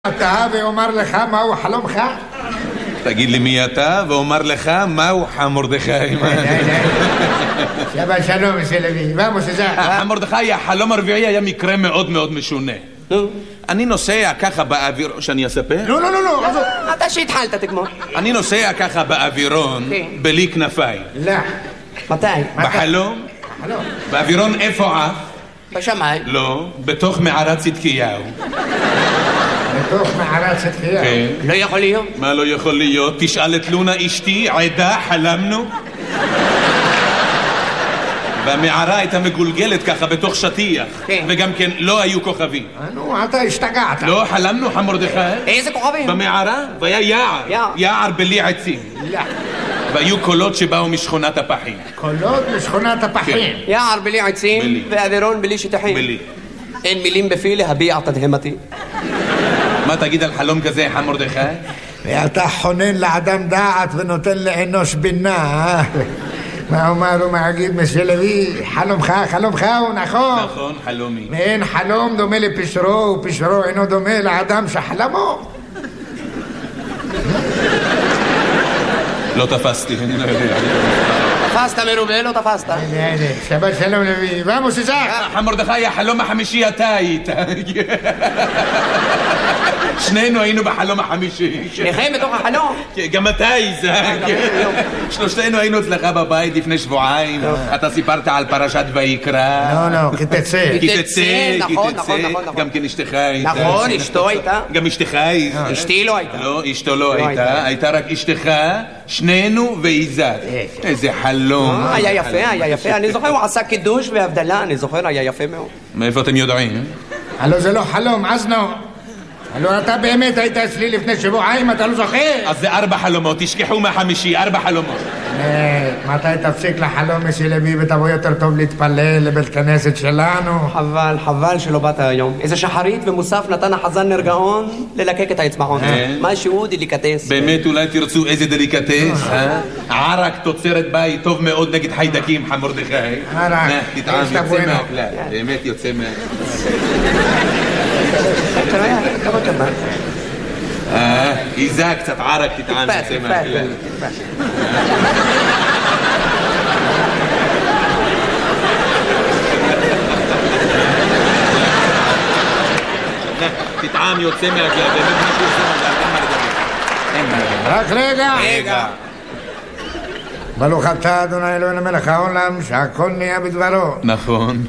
אתה ואומר לך מהו חלומך? תגיד לי מי אתה ואומר לך מהו מרדכי. שבת שלום מסלבי, vamos allá. מרדכי, החלום הרביעי היה מקרה מאוד מאוד משונה. אני נוסע ככה באוויר... שאני אספר? לא, אתה שהתחלת תגמור. אני נוסע ככה באווירון בלי כנפיים. לא. מתי? בחלום? באווירון איפה עף? בשמיים. לא, בתוך מערת צדקיהו. בתוך מערת צדקיהו? כן. לא יכול להיות. מה לא יכול להיות? תשאל את לונה אשתי, עדה, חלמנו. והמערה הייתה מגולגלת ככה בתוך שטיח. כן. וגם כן לא היו כוכבים. נו, אתה השתגעת. לא, חלמנו מרדכי. איזה כוכבים? במערה, והיה יער. יער בלי עצים. לא. והיו קולות שבאו משכונת הפחים. קולות משכונת הפחים. יער בלי עצים בלי. ואווירון בלי שטחים. בלי. אין מילים בפי להביע תדהמתי. מה תגיד על חלום כזה, מרדכי? ואתה חונן לאדם דעת ונותן לאנוש בינה. מה אומר ומגיד מסלבי? חלומך הוא נכון. נכון, חלומי. ואין חלום דומה לפשרו, ופשרו אינו דומה לאדם שחלמו. לא תפסתי, אני לא יודע. תפסת מרובה, לא תפסת. שבת שלום לוי, vamos allá. מרדכי, החלום החמישי אתה היית. שנינו היינו בחלום החמישי. שניכם בתוך החלום? גם אתה איזק. שלושתנו היינו אצלך בבית לפני שבועיים. אתה סיפרת על פרשת ויקרא. לא, כי תצא. נכון. גם כן אשתך הייתה. נכון, אשתו הייתה. גם אשתך הייתה. אשתי לא הייתה. לא, אשתו לא הייתה. הייתה רק אשתך, שנינו ואיזק. איזה חלום. היה יפה. אני זוכר, הוא עשה קידוש והבדלה, אני זוכר, היה יפה מאוד. מאיפה אתם יודעים? הלו זה לא חלום, אזנו. הלו אתה באמת היית אצלי לפני שבועיים, אתה לא זוכר? אז זה 4 חלומות, תשכחו מהחמישי, 4 חלומות. מתי תפסיק לחלום מסלבי ותבוא יותר טוב להתפלל לבית כנסת שלנו? חבל שלא באת היום. איזה שחרית ומוסף נתן החזן נרגעון ללקק את האצבעות. משהו דליקטס. באמת אולי תרצו איזה דליקטס, ערק תוצרת בית טוב מאוד נגד חיידקים, מרדכי. ערק, תטעם, יוצא מהכלל, באמת יוצא כמה. איזה קצת ערק תטעם, יוצא מהכלל. תטעם יוצא מהכלל, באמת משהו יוצא מהכלל. רק רגע. ברוך אתה אדוני אלוהינו מלך העולם שהכל נהיה בדברו. נכון.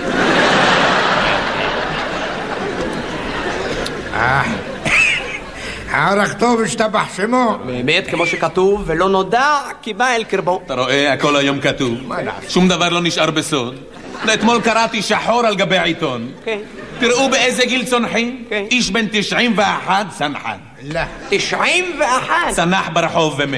הערך טוב השתבח שמו. באמת כמו שכתוב, ולא נודע כי בא אל קרבו. אתה רואה, הכל היום כתוב. שום דבר לא נשאר בסוד. אתמול קראתי שחור על גבי העיתון. תראו באיזה גיל צונחים. איש בן 91 צנחן. לא. 91? צנח ברחוב ומת.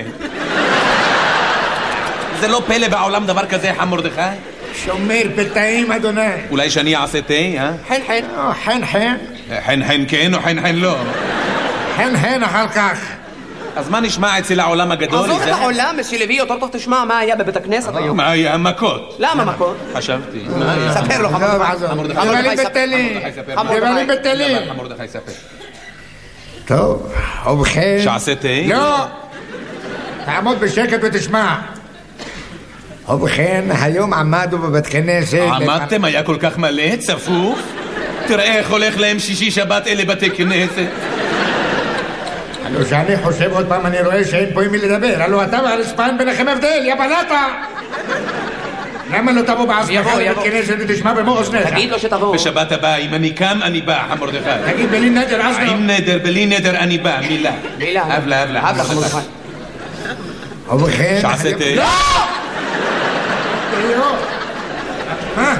זה לא פלא בעולם דבר כזה, מרדכי? שומר פתאים אדוני. אולי שאני אעשה תה, חן. חן כן או חן לא? חן אחר כך. אז מה נשמע אצל העולם הגדול? עזוב את העולם, מסלבי, יותר טוב תשמע מה היה בבית הכנסת היום. מה היה? מכות. למה מכות? חשבתי. ספר לו, דברים בטלים. מרדכי ספר. טוב, ובכן. שעשה תה? לא. תעמוד בשקט ותשמע. ובכן, היום עמדו בבית כנסת. עמדתם? היה כל כך מלא? צפוף? תראה איך הולך להם שישי שבת אלה בתי כנסת. הלו שאני חושב עוד פעם, אני רואה שאין פה עם מי לדבר. הלו אתה והרספן ביניכם הבדל, יא בלטה. למה לא תבוא בעצמך לבית כנסת ותשמע במו אוזניך? תגיד לו שתבוא. בשבת הבאה, אם אני קם, אני בא, מרדכי. תגיד בלי נדר, אז לא. עם נדר, בלי נדר, אני בא, מילה. הבלה. ובכן. שעשה תה? לא! מה?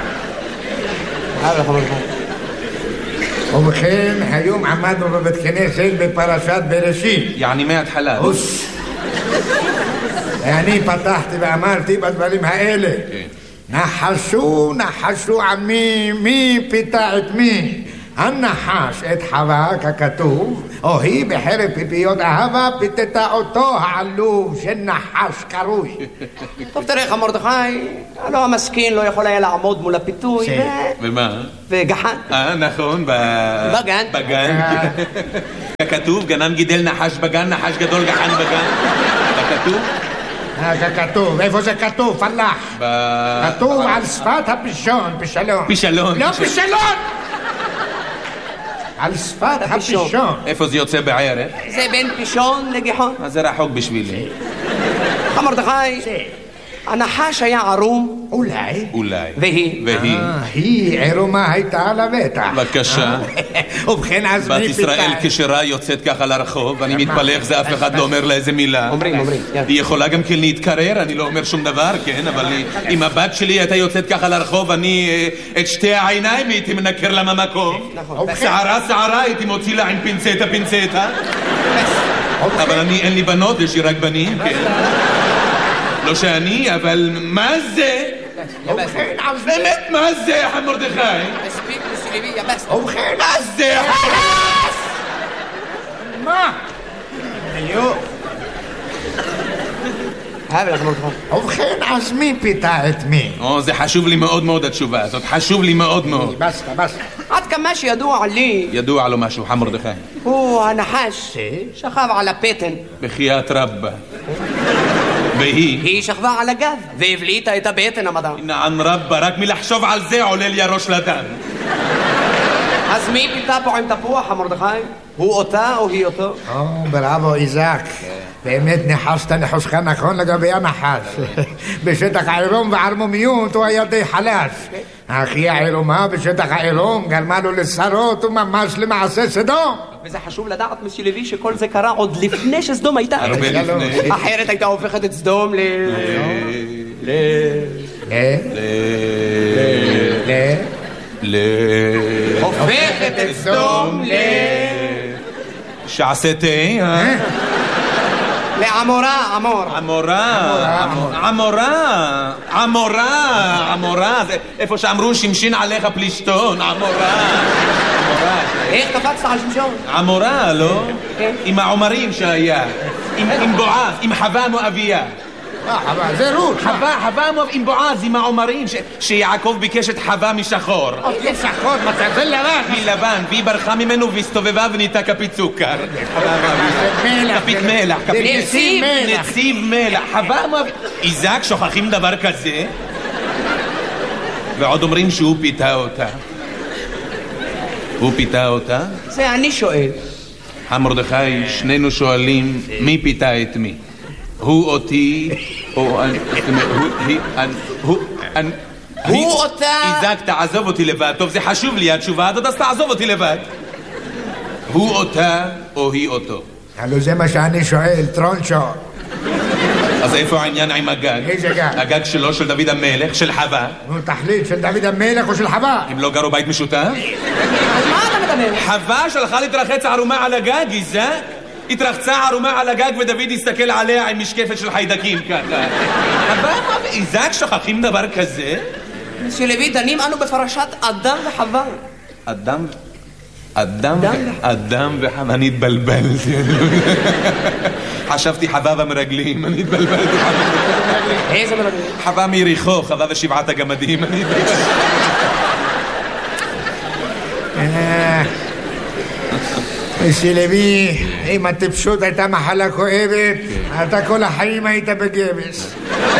ובכן, היום עמדנו בבית כנסת בפרשת בראשית. יעני מההתחלה. ואני פתחתי ואמרתי בדברים האלה. נחשו עמי, מי פיתה את מי? הנחש את חווה ככתוב, או היא בחרב פיפיות אהבה פיתתה אותו העלוב של נחש קרוי. טוב תראה מרדכי, הלא המסכין לא יכול היה לעמוד מול הפיתוי ומה? וגחן. נכון, בגן. ככתוב, גנן גידל נחש בגן, נחש גדול גחן בגן. ככתוב? ככתוב, איפה זה כתוב? פלח. כתוב על שפת הפישון, פישלון. פישלון. לא פישלון! על שפת הפישון. איפה זה יוצא בערך? זה בין פישון לגיחון. אז זה רחוק בשבילי. מרדכי, הנחש היה ערום. אולי. והיא? היא עירומה הייתה על הבטח. בבקשה. ובכן אז בת ישראל כשרה יוצאת ככה לרחוב, אני מתפלא איך זה אף אחד לא אומר לה איזה מילה. אומרים. היא יכולה גם כן להתקרר, אני לא אומר שום דבר, כן, אבל אם הבת שלי הייתה יוצאת ככה לרחוב, אני את שתי העיניים הייתי מנקר לה מהמקום. שערה הייתי מוציא לה עם פינצטה. אבל אין לי בנות, יש לי רק בנים, כן. לא שאני, אבל מה זה? באמת, מה זה, מרדכי? ובכן, מה זה? מה? ובכן, אז מי פיתה את מי? זה חשוב לי מאוד מאוד התשובה הזאת, חשוב לי מאוד מאוד. בסטה. עד כמה שידוע לי, ידוע לו משהו, מרדכי. הוא הנחש שכב על הפטן. בחיית רבה. היא שכבה על הגב והבליטה את הבטן המדע. נען רבה, רק מלחשוב על זה עולה לי הראש לדם. אז מי פיתה פה עם תפוח, מרדכי? הוא אותה או היא אותו? בראבו איזק, באמת ניחשת ניחושך נכון לגבי הנחש. בשטח העירום וערמומיות הוא היה די חלש, אך היא העירומה בשטח העירום גרמה לו לשרות וממש למעשה סדום. וזה חשוב לדעת מסי לוי שכל זה קרה עוד לפני שסדום הייתה. אחרת הייתה הופכת את סדום הופכת את סדום שעשיתי, לעמורה. עמורה, זה איפה שאמרו שמשין עליך פלישתון, עמורה. איך קפצת על שמשון? עמורה, לא? עם העומרים שהיה, עם בועז, עם חווה מואביה. חווה, זה רות. חווה עם בועז, עם העומרים, שיעקב ביקש את חווה משחור. שחור, זה לבן. מלבן, והיא ברחה ממנו והסתובבה ונהייתה כפית סוכר. כפית מלח. נציב מלח. חווה מואביה. איזק, שוכחים דבר כזה? ועוד אומרים שהוא פיתה אותה. הוא פיתה אותה? זה אני שואל. מרדכי, שנינו שואלים מי פיתה את מי. הוא אותי, או הוא אותה. איזק, תעזוב אותי לבד. טוב, זה חשוב לי התשובה הזאת, אז תעזוב אותי לבד. הוא אותה או היא אותו? הלו זה מה שאני שואל, טרונצ'ו. אז איפה העניין עם הגג? איזה גג? הגג שלו, של דוד המלך, של חווה. נו, תחליט, של דוד המלך או של חווה? הם לא גרו בית משותף? אז מה אתה מדבר? חווה שלחה להתרחץ ערומה על הגג, איזק? התרחצה ערומה על הגג ודוד הסתכל עליה עם משקפת של חיידקים ככה. חווה, איזק, שוכחים דבר כזה? מסי לוי, דנים אנו בפרשת אדם וחווה. אדם וחווה, אני התבלבלתי. חשבתי חווה במרגלים, אני התבלבלתי. איזה מרגלים? חווה מיריחו, חווה ושבעת הגמדים, אני התבלבלתי. מסי לוי, אם הטיפשות הייתה מחלה כואבת, אתה כל החיים היית בגבס.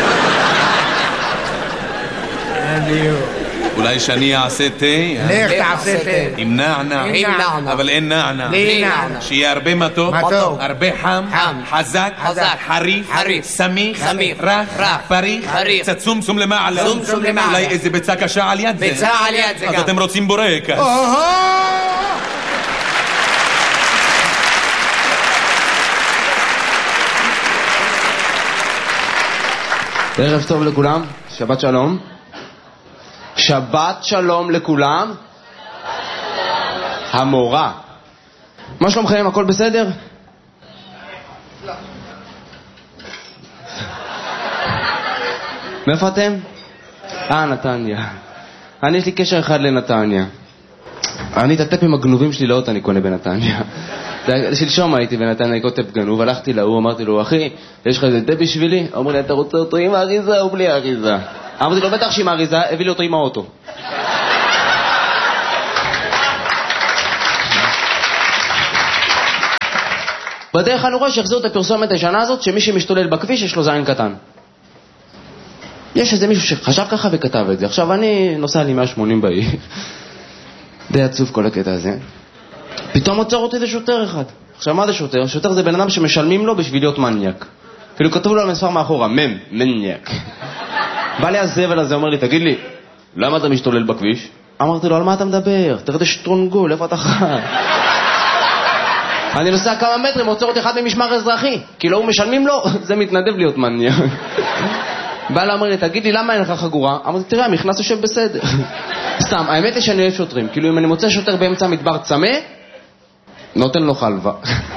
אולי שאני אעשה תה? לך תעשה תה. עם נענע. אבל אין נענע. שיהיה הרבה מתוק, הרבה חם, חזק, חריף, סמיך, רך, פריך, קצת סומסום למעלה. אולי איזה ביצה קשה על יד זה. אז אתם רוצים בורקס. ערב טוב לכולם, שבת שלום. שבת שלום לכולם. המורה, מה שלומכם? הכל בסדר? מאיפה אתם? נתניה. יש לי קשר אחד לנתניה. אני את הטפים הגנובים שלי לאוטו אני קונה בנתניה. שלשום הייתי בנתניה, אני קוטפ גנוב, הלכתי להוא, אמרתי לו, אחי, יש לך איזה טפ בשבילי? אמרו לי, אתה רוצה אותו עם האריזה או בלי האריזה? אמרתי לו, בטח שעם האריזה, הביא לי אותו עם האוטו. בדרך אני רואה שהחזירו את הפרסומת הישנה הזאת, שמי שמשתולל בכביש יש לו זין קטן. יש איזה מישהו שחשב ככה וכתב את זה. עכשיו אני נוסע לי 180 בעיר. די עצוב כל הקטע הזה. פתאום עוצר אותי זה שוטר אחד. עכשיו מה זה שוטר? שוטר זה בן אדם שמשלמים לו בשביל להיות מניאק. אפילו כתוב לו על מספר מאחורה, מניאק. בא לי הזבל הזה, אומר לי, תגיד לי, למה אתה משתולל בכביש? אמרתי לו, על מה אתה מדבר? תראה שטרונגול, איפה אתה חי? אני נוסע כמה מטרים, עוצר אותי אחד ממשמר אזרחי. כי לא הוא משלמים לו, זה מתנדב להיות מניאק. בא לה, אומר לי, תגיד לי, למה אין לך חגורה? אמרתי, תראה, המכנס יושב בסדר. סתם, האמת היא שאני אוהב שוטרים. כאילו, אם אני מוצא שוטר באמצע המדבר צמא, נותן לו חלבה.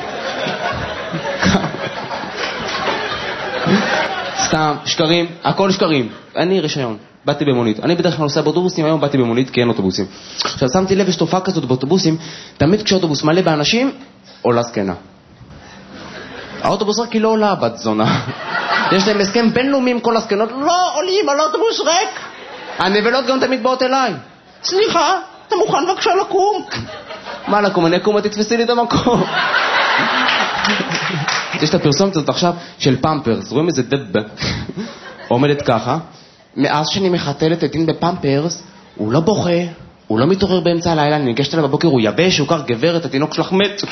סתם, שקרים, הכל שקרים. אני רישיון, באתי במונית. אני בדרך כלל נוסע באוטובוסים, היום באתי במונית כי אין אוטובוסים. עכשיו, שמתי לב, יש תופעה כזאת באוטובוסים, תמיד כשאוטובוס מלא באנשים, עולה זקנה. האוטובוס רק היא לא עולה בת זונה. יש להם הסכם בינלאומי עם כל הזקנות, לא עולים על אוטובוס ריק. הנבלות גם תמיד באות אליי. סליחה, אתה מוכן בבקשה לקום? מה לקום? אני אקום, תתפסי לי את המקום. יש את הפרסומת הזאת עכשיו של פמפרס, רואים איזה דבא עומדת ככה, מאז שאני מחתלת את דין בפמפרס, הוא לא בוכה, הוא לא מתעורר באמצע הלילה, אני ניגשת אליו בבוקר, הוא יבש, הוא כך גברת, התינוק שלך מת.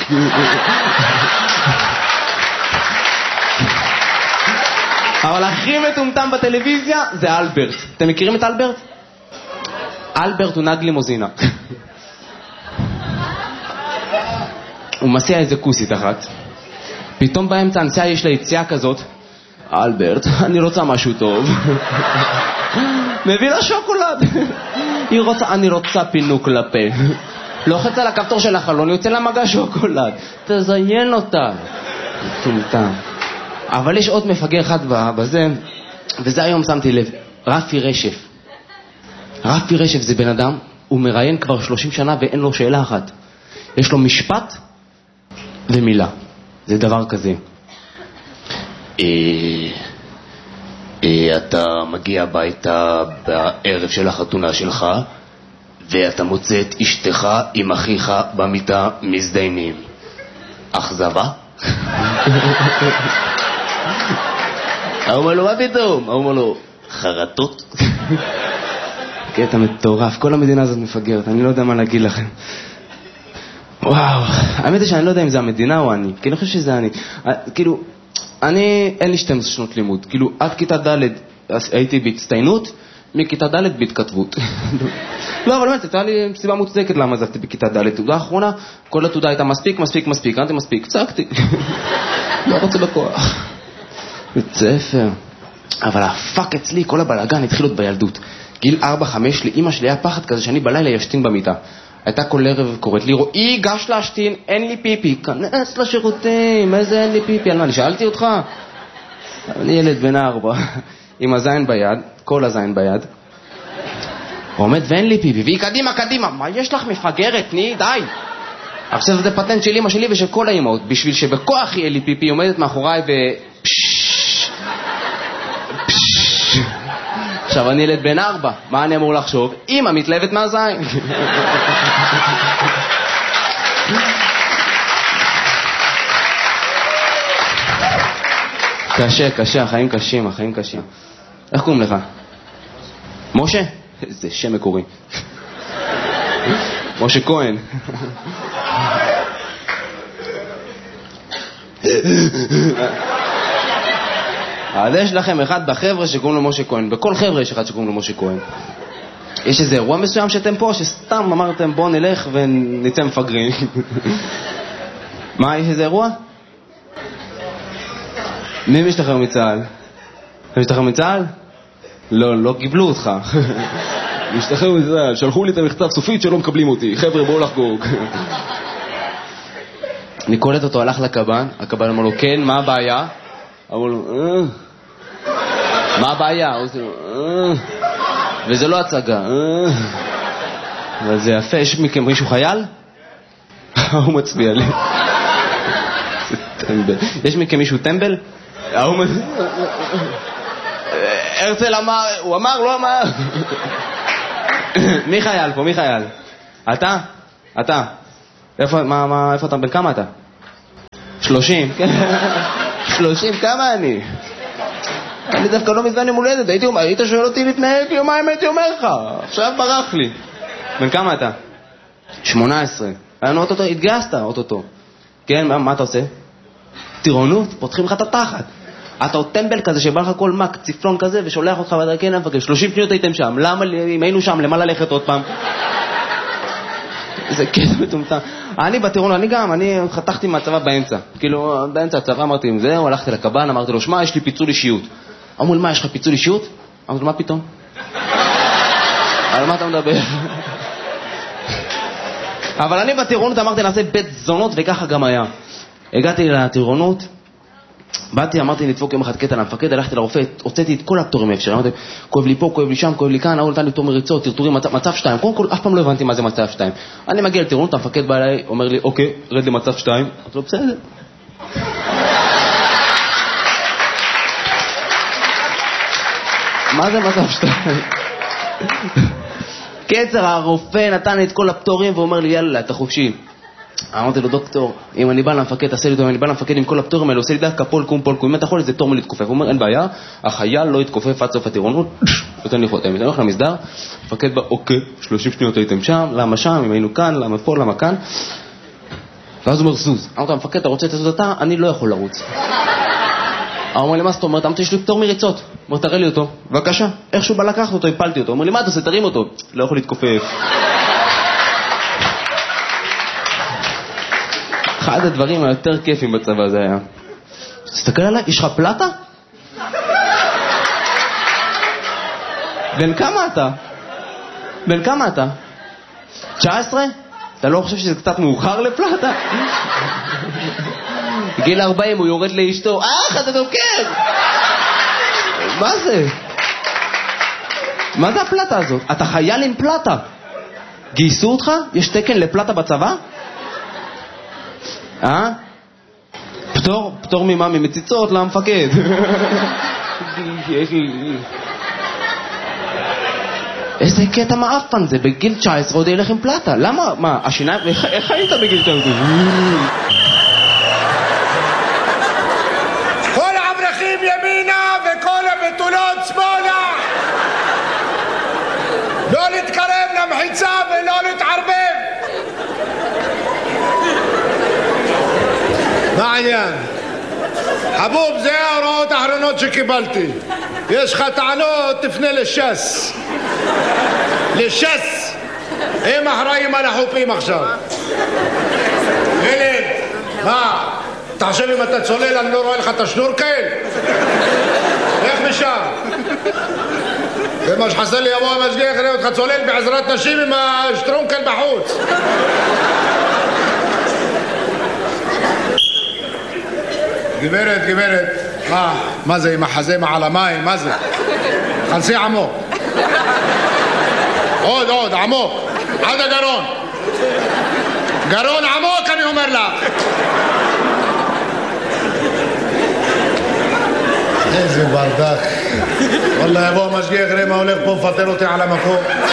אבל הכי מטומטם בטלוויזיה זה אלברט. אתם מכירים את אלברט? אלברט הוא נהג לימוזינה. הוא מסיע איזה כוסית אחת. פתאום באמצע הנסיעה יש לה יציאה כזאת. אלברט, אני רוצה משהו טוב. מביא לה שוקולד. היא רוצה, אני רוצה פינוק לפה. לוחץ על הכפתור של החלון, יוצא לה מגע שוקולד. תזיין אותה. מטומטם. אבל יש עוד מפגר אחד בזה, וזה היום שמתי לב, רפי רשף. רפי רשף זה בן אדם, הוא מראיין כבר 30 שנה ואין לו שאלה אחת. יש לו משפט ומילה. זה דבר כזה. אתה מגיע הביתה בערב של החתונה שלך, ואתה מוצא את אשתך עם אחיך במיטה מזדיינים. אכזבה? אומר לו, מה פתאום? אומר לו, חרטות. קטע מטורף, כל המדינה הזאת מפגרת, אני לא יודע מה להגיד לכם. וואו, האמת היא שאני לא יודע אם זה המדינה או אני, כי אני חושב שזה אני. כאילו, אין לי 12 שנות לימוד, כאילו, עד כיתה ד' הייתי בהצטיינות, מכיתה ד' בהתכתבות. לא, אבל באמת, הייתה לי סיבה מוצדקת למה עזבתי בכיתה ד'. תעודה האחרונה, כל התעודה הייתה מספיק, אמרתי מספיק, צעקתי. לא רוצה בכוח. בית ספר. אבל הפאק אצלי, כל הבלגן התחיל עוד בילדות. גיל 4-5, לאמא שלי היה פחד כזה שאני בלילה ישתין במיטה. הייתה כל ערב קוראת לי, רועי, גש להשתין, אין לי פיפי. כנס לשירותים, איזה אין לי פיפי? על מה, אני שאלתי אותך? אני ילד בן 4, עם הזין ביד, כל הזין ביד. עומד ואין לי פיפי, והיא קדימה, מה יש לך מפגרת? תני, די. עכשיו זה פטנט של אמא שלי ושל כל האמאות, בשביל שבכוח יהיה לי פיפי, עומדת מאחוריי עכשיו אני ילד בן 4, מה אני אמור לחשוב? אמא מתלהבת מהזין. קשה, החיים קשים. איך קוראים לך? משה? איזה שם מקורי. משה כהן. אז יש לכם אחד בחבר'ה שקוראים לו משה כהן. בכל חבר'ה יש אחד שקוראים לו משה כהן. יש איזה אירוע מסוים שאתם פה, שסתם אמרתם בוא נלך ונצא מפגרים. מה, יש איזה אירוע? מי משתחרר מצה"ל? אתה משתחרר מצה"ל? לא קיבלו אותך. משתחרר מצה"ל, שלחו לי את המכתב סופית שלא מקבלים אותי. חבר'ה בואו לחגוג. אני קולט אותו, הלך לקב"ן, הקב"ן אמר לו, כן, מה הבעיה? אמר לו, מה הבעיה? וזה לא הצגה. אבל זה יפה. יש מכם מישהו חייל? הוא מצביע לי. זה טמבל. יש מכם מישהו טמבל? הרצל אמר, הוא אמר, לא אמר. מי חייל פה? מי חייל? אתה? אתה? איפה אתה? בן כמה אתה? 30? 30? כמה אני? אני דווקא לא מזמן עם הולדת. היית שואל אותי לפני יומיים, הייתי אומר לך. עכשיו ברח לי. בן כמה אתה? 18. היינו אוטוטו, התגייסת אוטוטו. כן, מה אתה עושה? טירונות, פותחים לך את התחת. אתה עוד טמבל כזה שבא לך כל מק, ציפלון כזה, ושולח אותך בדרכי נפגש. 30 שניות הייתם שם. למה, אם היינו שם, למה ללכת עוד פעם? זה קטע מטומטם. אני בטירונות, אני חתכתי מהצבא באמצע. כאילו, באמצע הצבא אמרתי עם זהו, הלכתי לקב"ן, אמרתי לו, שמע, יש לי פיצול אישיות. אמרו לי, מה, יש לך פיצול אישיות? אמרתי לו, מה פתאום? על מה אתה מדבר? אבל אני בטירונות אמרתי, נעשה בית זונות, וככה גם היה. הגעתי לטירונות, באתי, אמרתי לדפוק יום אחד קטע למפקד, הלכתי לרופא, הוצאתי את כל הפטורים האפשר, אמרתי, כואב לי פה, כואב לי שם, כואב לי כאן, הוא נתן לי פטור מריצות, טרטורים, מצב 2, קודם כל, אף פעם לא הבנתי מה זה מצב 2. אני מגיע לטירונות, המפקד בא אליי, אומר לי, אוקיי, רד למצב 2, אמרתי לו, בסדר. מה זה מצב 2? קצר, הרופא נתן לי את כל הפטורים, ואומר לי, יאללה, אתה חופשי. אמרתי לו, דוקטור, אם אני בא למפקד, תעשה לי אותו, אם אני בא למפקד עם כל הפטורים האלה, עושה לי דקה, פול קום, אם אתה יכול, זה תור מלהתכופף. הוא אומר, אין בעיה, החייל לא יתכופף עד סוף הטירונות, נותן לי חותם. אני הולך למסדר, המפקד בא, אוקיי, 30 שניות הייתם שם, למה שם, אם היינו כאן, למה פה, למה כאן. ואז הוא אומר, זוז. אמרתי, המפקד, אתה רוצה לצאת אותה? אני לא יכול לרוץ. הוא אומר לי, מה זאת אומרת? אמרתי, יש לי פטור מריצות. הוא אומר, תראה לי אותו. בבקשה. איכשהו בא לקחת אותו, הפלתי אותו. הוא אומר לי, מה אתה עושה? תרים אותו. לא יכול להתכופף. אחד הדברים היותר כיפים בצבא זה היה. תסתכל עליי, יש לך פלטה? בן כמה אתה? בן כמה אתה? 19? אתה לא חושב שזה קצת מאוחר לפלטה? גיל 40 הוא יורד לאשתו, אתה דוקר! מה זה? מה זה הפלטה הזאת? אתה חייל עם פלטה. גייסו אותך? יש תקן לפלטה בצבא? פטור ממה? ממציצות למפקד. איזה קטע מאפן זה, בגיל 19 עוד ילך עם פלטה. למה? מה, השיניים? איך היית בגיל 19? כל האברכים ימינה וכל הבתולות שמאלה. לא להתקרב למחיצה ולא להתערבב. מה העניין? חבוב, זה ההוראות האחרונות שקיבלתי. יש לך טענות, תפנה לש"ס. לש"ס. הם אחראים על החופים עכשיו. ילד, מה? אתה חושב אם אתה צולל אני לא רואה לך את השנורקל? איך משם? זה מה שחסר לי, יבוא המשגיח יראה אותך צולל בעזרת נשים עם השטרונקל בחוץ. גברת, מה זה עם החזה מעל המים, מה זה? חנסי עמוק. עוד, עמוק. עד הגרון. גרון עמוק אני אומר לך. איזה ברדק. וואלה יבוא המשגיח יראה מה הולך פה מפטר אותי על המקום.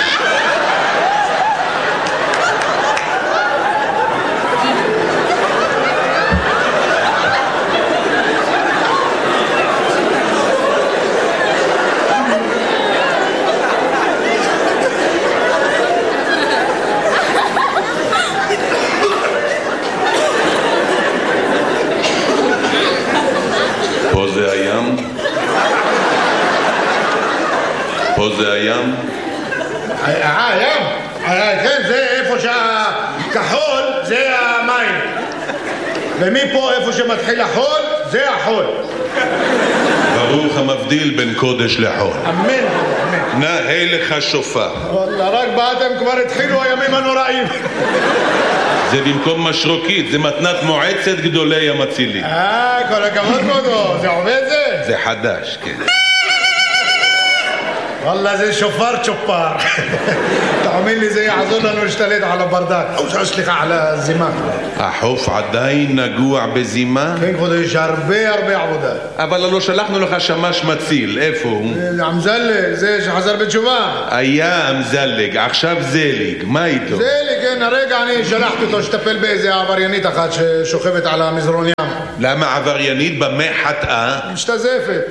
פה זה הים? הים? כן, זה איפה שהכחול זה המים. ומפה איפה שמתחיל החול זה החול. ברוך המבדיל בין קודש לחול. אמן. נאה לך שופר. וואלה, רק באתם כבר התחילו הימים הנוראים. זה במקום משרוקית, זה מתנת מועצת גדולי המצילים. כל הכבוד כבודו, זה עובד זה? זה חדש, כן. والله زي شفار شفار. تعمل لي زي يعذر לנו להשתלט על הברדק. סליחה, על הזימה. החוף עדיין נגוע בזימה? כן, כבודו, יש הרבה עבודה. אבל לא שלחנו לך שמש מציל, איפה הוא? אמזלג, זה שחזר בתשובה. היה אמזלג, עכשיו זליג, מה איתו? זליג, כן, הרגע אני שלחתי אותו שטפל באיזה עבריינית אחת ששוכבת על המזרון ים. למה עבריינית? במה חטאה? משתזפת.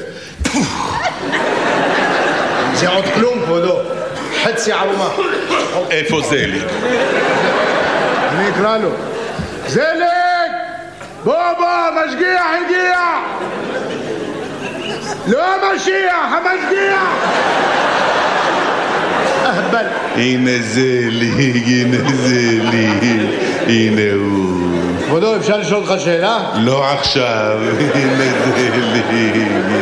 זה עוד כלום, כבודו. חצי ערומה. איפה זליג? אני אקרא לו. זליג! בוא, משגיח הגיע! לא המשיח, המשגיח! אהבל. הנה זליג, הנה הוא. כבודו, אפשר לשאול אותך שאלה? לא עכשיו, הנה זליג,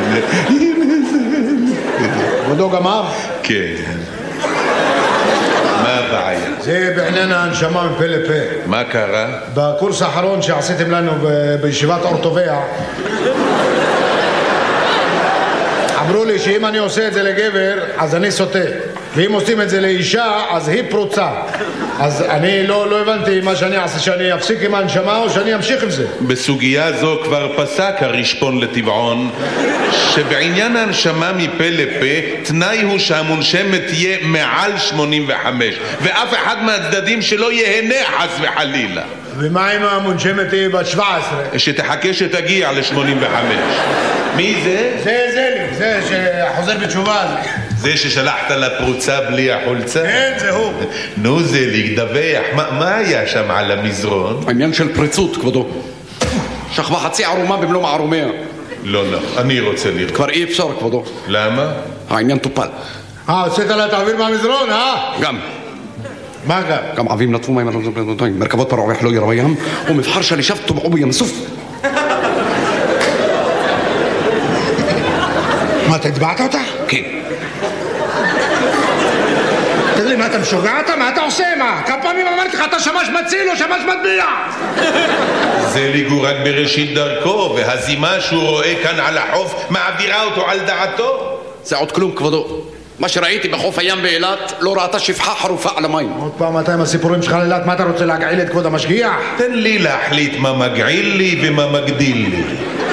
כבודו גמר? כן. מה הבעיה? זה בעניין ההנשמה מפה לפה. מה קרה? בקורס האחרון שעשיתם לנו בישיבת אור טובע, אמרו לי שאם אני עושה את זה לגבר אז אני סוטה, ואם עושים את זה לאישה אז היא פרוצה. אז אני לא הבנתי מה שאני אעשה, שאני אפסיק עם ההנשמה או שאני אמשיך עם זה. בסוגיה זו כבר פסק הרשפון לטבעון שבעניין ההנשמה מפה לפה תנאי הוא שהמונשמת תהיה מעל 85 ואף אחד מהצדדים שלא יהנה חס וחלילה. ומה אם המונשמת תהיה בת 17? שתחכה שתגיע ל-85. מי זה? זה שחוזר בתשובה הזה. זה ששלחת לפרוצה בלי החולצה? כן, זה הוא. נו זליג, דווח, מה היה שם על המזרון? העניין של פריצות, כבודו. שכבה חצי ערומה במלוא מערומיה. לא, אני רוצה לראות. כבר אי אפשר, כבודו. למה? העניין טופל. הוצאת לה תעביר מהמזרון, גם. מה גם? גם עבים נטפו מים מרכבות פרעוח לא ירא בים ומבחר שלישיו טובעו בים סוף. מה, אתה הצבעת אותה? כן. תגיד לי, מה אתה משוגע אתה? מה אתה עושה? מה? כמה פעמים אמרתי לך, אתה שמש מציל או שמש מטביע? זליג הוא רק בראשית דרכו, והזימה שהוא רואה כאן על החוף מעבירה אותו על דעתו. זה עוד כלום, כבודו. מה שראיתי בחוף הים באילת לא ראתה שפחה חרופה על המים. עוד פעם אתה עם הסיפורים שלך לאילת, מה אתה רוצה להגעיל את כבוד המשגיח? תן לי להחליט מה מגעיל לי ומה מגדיל לי.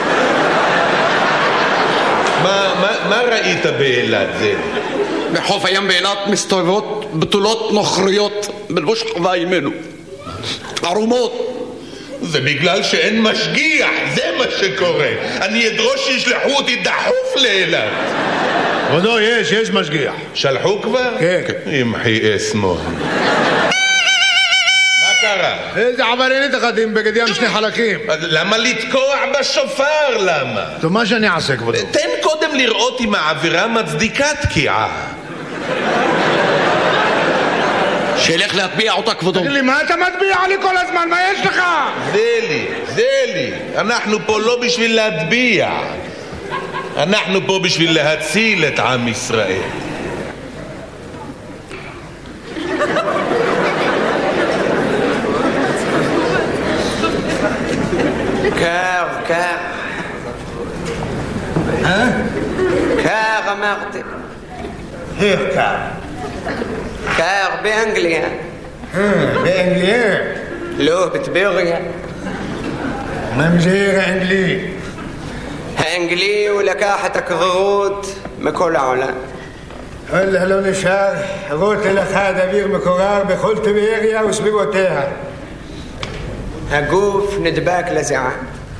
מה ראית באילת זה? בחוף הים באילת מסתובבות בתולות נוכריות בלבוש חווה ימינו. ערומות. זה בגלל שאין משגיח, זה מה שקורה. אני אדרוש שישלחו אותי דחוף לאילת. כבודו, יש משגיח. שלחו כבר? כן. ימחי אסמו. מה קרה? איזה עבריינית אחת עם בגד ים שני חלקים. למה לתקוע בשופר? למה? טוב, מה שאני אעשה, כבודו? תן קודם לראות אם העבירה מצדיקה תקיעה. שילך להטביע אותה, כבודו. תגיד לי, מה אתה מטביע לי כל הזמן? מה יש לך? זלי, אנחנו פה לא בשביל להטביע, אנחנו פה בשביל להציל את עם ישראל. קר אמרתי. איך קר? קר באנגליה. באנגליה? לא, בטבריה. ממזיר האנגלי. האנגלי הוא לקח את הקררות מכל העולם. וואלה, לא נשאר רוטל אחד אוויר מקורר בכל טבריה וסביבותיה. הגוף נדבק לזיעה.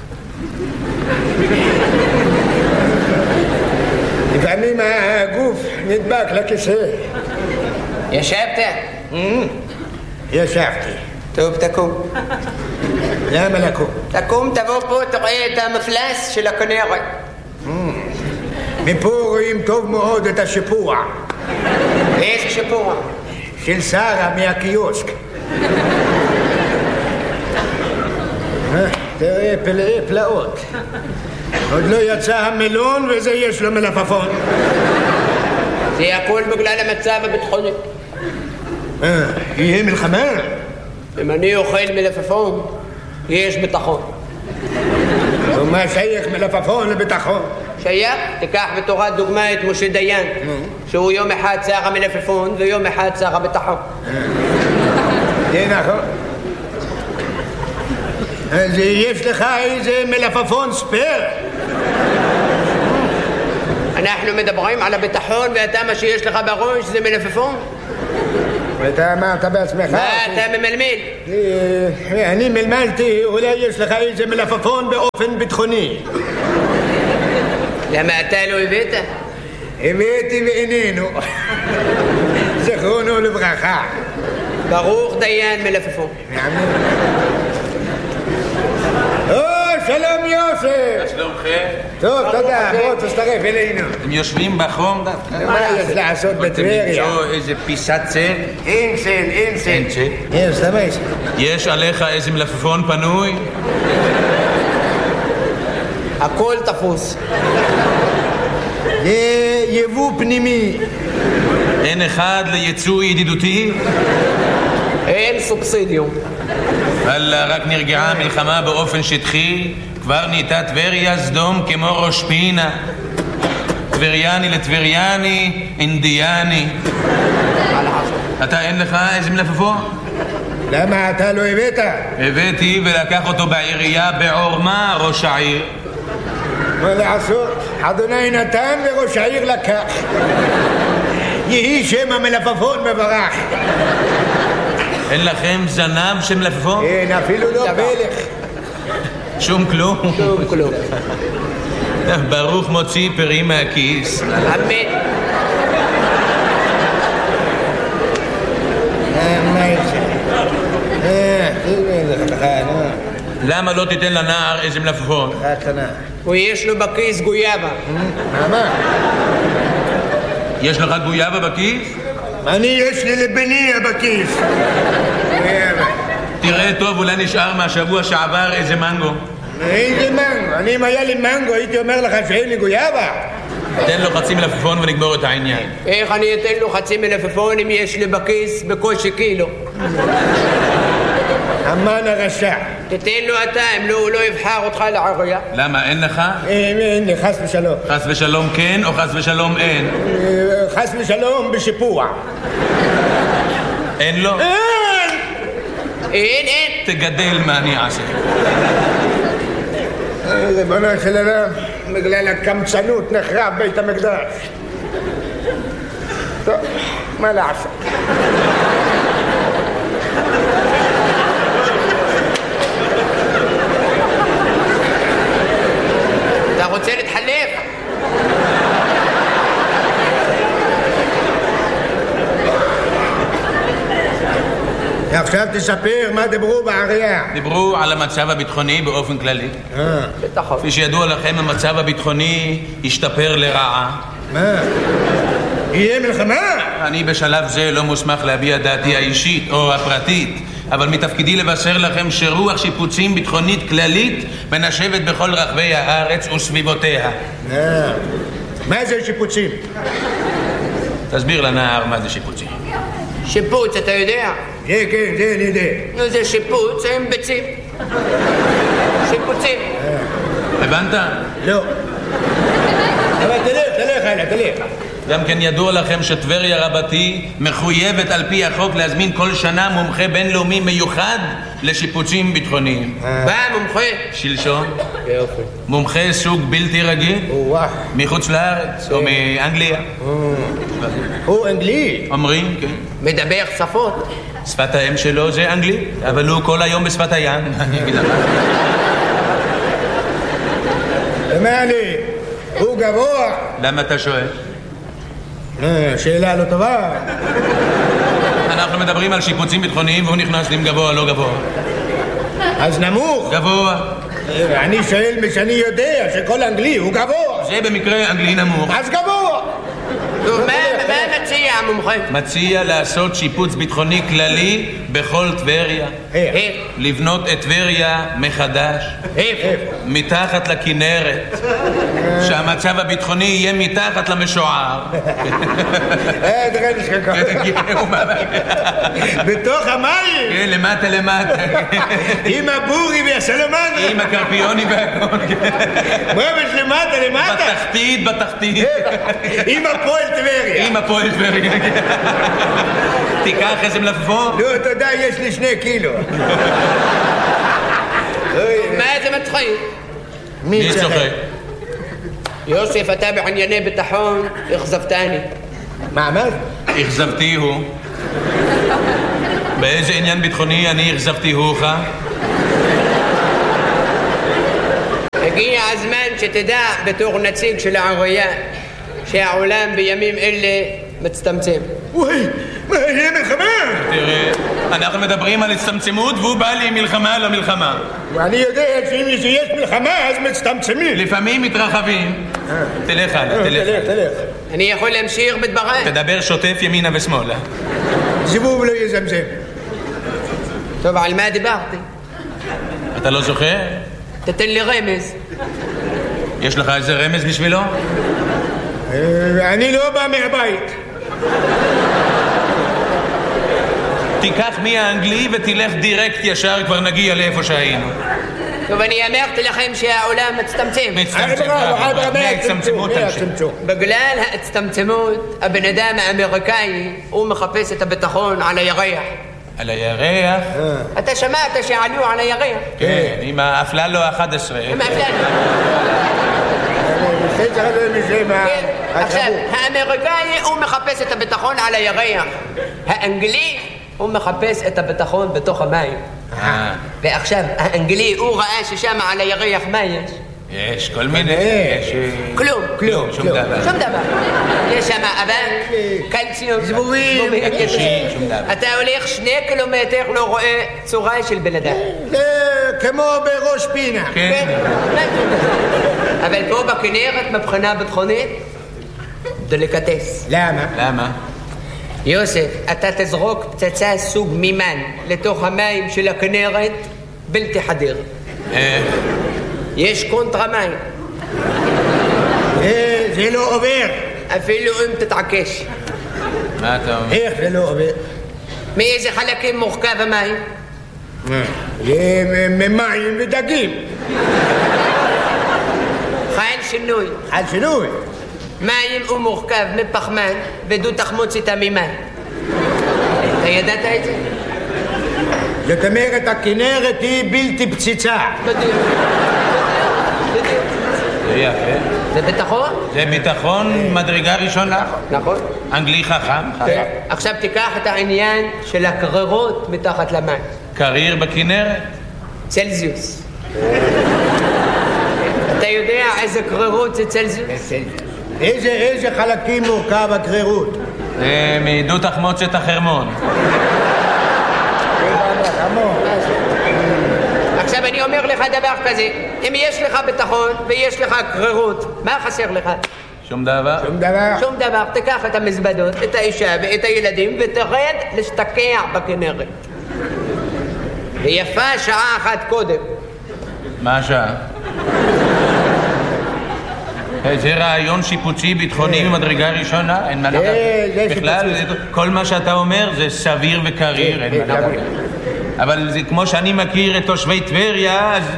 לפעמים הגוף נדבק לכיסא. ישבת? ישבתי. טוב, תקום. למה לקום? תקום, תבוא פה, תראה את המפלס של הכנרת. מפה רואים טוב מאוד את השיפוע. איזה שיפוע? של שרה מהקיוסק. תראה פלאי פלאות. עוד לא יצא המלון וזה יש לו מלפפון. זה הכל בגלל המצב הביטחוני. יהיה מלחמה? אם אני אוכל מלפפון, יש ביטחון. ומה שייך מלפפון לביטחון? שייך? תיקח בתורה דוגמה את משה דיין, שהוא יום אחד שר המלפפון ויום אחד שר הביטחון. זה נכון. אז יש לך איזה מלפפון ספייר? אנחנו מדברים על הביטחון ואתה מה שיש לך בראש זה מלפפון? ואתה אמרת בעצמך? מה אתה ממלמל? אני מלמלתי, אולי יש לך איזה מלפפון באופן ביטחוני. למה אתה לא הבאת? הבאתי ואיננו. זכרונו לברכה. ברוך דיין מלפפון. שלום יוסף. שלומכם? טוב, תודה, בוא תצטרף אלינו. אתם יושבים בחום? מה יש לעשות בטבריה? איזה פיסת צל? אין צל, אין צל. אין צל? יש, תמש. יש עליך איזה מלפפון פנוי? הכל תפוס. זה יבוא פנימי. אין אחד ליצוא ידידותי? אין סובסידיום. אללה, רק נרגעה המלחמה באופן שטחי, כבר נהייתה טבריה סדום כמו ראש פינה. טבריאני לטבריאני, אינדיאני. אתה אין לך איזה מלפפון? למה אתה לא הבאת? הבאתי ולקח אותו בעירייה בעורמה ראש העיר. מה לעשות? אדוני נתן וראש העיר לקח. יהי שם המלפפון מברך. אין לכם זנב של מלפפון? אין, אפילו לא פלך. שום כלום? שום כלום. ברוך מוציא פרי מהכיס. אמן. מה יש? למה לא תיתן לנער איזה מלפפון? ויש לו בכיס גויאבה. מה? יש לך גויאבה בכיס? אני יש לי לבניה בכיס. תראה טוב, אולי נשאר מהשבוע שעבר איזה מנגו. איזה מנגו? אני אם היה לי מנגו הייתי אומר לך שאין לי גויאבה. תן לו חצי מלפפון ונגמור את העניין. איך אני אתן לו חצי מלפפון אם יש לי בכיס בקושי קילו? המן הרשע. תתן לו אתה, אם לא, הוא לא יבחר אותך לעירייה. למה, אין לך? אין לי, חס ושלום. חס ושלום כן או חס ושלום אין? חס ושלום בשיפוע. אין לו? אין. תגדל מה אני אעשה. ריבונו של עולם, בגלל הקמצנות נחרב בית המקדש. טוב, מה לעשות? אתה רוצה להתחלף? עכשיו תספר מה דיברו בעירייה. דיברו על המצב הביטחוני באופן כללי. כפי שידוע לכם, המצב הביטחוני השתפר לרעה. מה? יהיה מלחמה? אני בשלב זה לא מוסמך להביע דעתי האישית או הפרטית, אבל מתפקידי לבשר לכם שרוח שיפוצים ביטחונית כללית מנשבת בכל רחבי הארץ וסביבותיה. מה זה שיפוצים? תסביר לנער מה זה שיפוצים. שיפוץ, אתה יודע? כן, זה אני יודע. נו, זה שיפוץ עם ביצים. שיפוצים. הבנת? לא. אבל תלך הלאה, תלך. גם כן ידוע לכם שטבריה רבתי מחויבת על פי החוק להזמין כל שנה מומחה בינלאומי מיוחד לשיפוצים ביטחוניים. מה מומחה? שלשון. יופי. מומחה סוג בלתי רגיל. מחוץ לארץ או מאנגליה. הוא אנגלי. אומרים, כן. מדבר שפות. שפת האם שלו זה אנגלית, אבל הוא כל היום בשפת הים. אני אגיד לך. מה לי? הוא גבוה. למה אתה שואל? שאלה לא טובה. אנחנו מדברים על שיפוצים ביטחוניים והוא נכנס עם גבוה לא גבוה. אז נמוך. גבוה. אני שואל שאני יודע שכל אנגלי הוא גבוה. זה במקרה אנגלי נמוך. אז גבוה. מה מציע המומחה? מציע לעשות שיפוץ ביטחוני כללי בכל טבריה, לבנות את טבריה מחדש, מתחת לכנרת, שהמצב הביטחוני יהיה מתחת למשוער. בתוך המים? כן, למטה. עם הבורי והסלמנדרה. עם הקרפיוני והכל. ממש למטה? בתחתית. עם הפועל טבריה. תיקח איזה מלפפון? לא, תודה, יש לי 2 קילו. מה זה מצחיק? מי צוחק? יוסף, אתה בענייני ביטחון, אכזבתני. מה אמרת? אכזבתיהו. באיזה עניין ביטחוני אני אכזבתיהוך? הגיע הזמן שתדע בתור נציג של העירייה שהעולם בימים אלה מצטמצם. וואי, מה, יהיה מלחמה? תראה, אנחנו מדברים על הצטמצמות והוא בא לי מלחמה על המלחמה. ואני יודע שאם יש מלחמה אז מצטמצמים. לפעמים מתרחבים. תלך הלאה. אני יכול להמשיך בדבריי? תדבר שוטף ימינה ושמאלה. זבוב לא יזמזם. טוב, על מה דיברתי? אתה לא זוכר? תתן לי רמז. יש לך איזה רמז בשבילו? אני לא בא מהבית. תיקח מהאנגלי ותלך דירקט ישר, כבר נגיע לאיפה שהיינו. טוב, אני אמרתי לכם שהעולם מצטמצם. מההצטמצמות תמשיך. בגלל ההצטמצמות, הבן אדם האמריקאי הוא מחפש את הביטחון על הירח. על הירח? אתה שמעת שעלו על הירח? כן, עם האפללו ה-11. עם האפללו. עכשיו, האמריקאי הוא מחפש את הביטחון על הירח. האנגלי הוא מחפש את הביטחון בתוך המים. ועכשיו, האנגלי הוא ראה ששם על הירח מה יש? יש כל מיני... כלום. שום דבר. יש שם אבק, קלציום, זבובים. שום דבר. אתה הולך 2 קילומטר, לא רואה צורה של בן אדם. זה כמו בראש פינה. כן. אבל פה בכנרת, מבחינה ביטחונית, דליקטס. למה? יוסף, אתה תזרוק פצצה סוג מימן לתוך המים של הכנרת, בלתי חדיר. יש קונטרה מים. זה לא עובר. אפילו אם תתעקש. מה אתה אומר? איך זה לא עובר? מאיזה חלקים מורכב המים? ממים ודגים. חל שינוי. מים הוא מורכב מפחמן ודו תחמוצת המימן. אתה ידעת את זה? זאת אומרת, הכנרת היא בלתי פציצה. בדיוק. זה יפה. זה ביטחון? זה ביטחון מדרגה ראשונה. נכון. אנגלי חכם. עכשיו תיקח את העניין של הקררות מתחת למים. קריר בכנרת? צלזיוס. אתה יודע איזה קררות זה צלזיוס? איזה חלקים מורכב הקרירות? זה מדו תחמוצת החרמון. עכשיו אני אומר לך דבר כזה, אם יש לך ביטחון ויש לך קרירות, מה חסר לך? שום דבר. שום דבר. תיקח את המזוודות, את האישה ואת הילדים ותרד להשתקע בכנרת. ויפה שעה אחת קודם. מה השעה? זה רעיון שיפוצי ביטחוני ממדרגה ראשונה, אין מה לדעת. בכלל, כל מה שאתה אומר זה סביר וקריר, אין מה לדעת. אבל זה כמו שאני מכיר את תושבי טבריה, אז